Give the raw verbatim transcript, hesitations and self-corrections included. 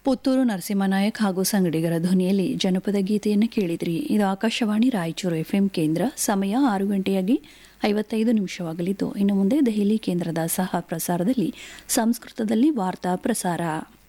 ಪುತ್ತೂರು ನರಸಿಂಹನಾಯಕ್ ಹಾಗೂ ಸಂಗಡಿಗರ ಧ್ವನಿಯಲ್ಲಿ ಜನಪದ ಗೀತೆಯನ್ನು ಕೇಳಿದ್ರಿ. ಇದು ಆಕಾಶವಾಣಿ ರಾಯಚೂರು ಎಫ್ಎಂ ಕೇಂದ್ರ. ಸಮಯ ಆರು ಗಂಟೆಯಾಗಿ ಐವತ್ತೈದು ನಿಮಿಷವಾಗಲಿದ್ದು, ಇನ್ನು ಮುಂದೆ ದೆಹಲಿ ಕೇಂದ್ರದ ಸಹ ಪ್ರಸಾರದಲ್ಲಿ ಸಂಸ್ಕೃತದಲ್ಲಿ ವಾರ್ತಾ ಪ್ರಸಾರ.